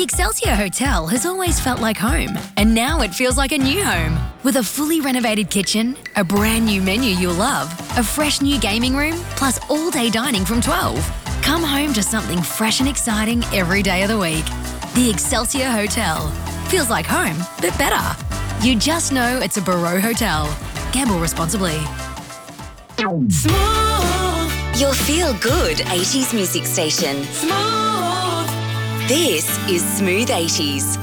Excelsior Hotel has always felt like home, and now it feels like a new home. With a fully renovated kitchen, a brand new menu you'll love, a fresh new gaming room, plus all-day dining from 12. Come home to something fresh and exciting every day of the week. The Excelsior Hotel. Feels like home, but better. You just know it's a Barreau Hotel. Gamble responsibly. Smooth. Your feel-good 80s music station. Smooth. This is Smooth 80s.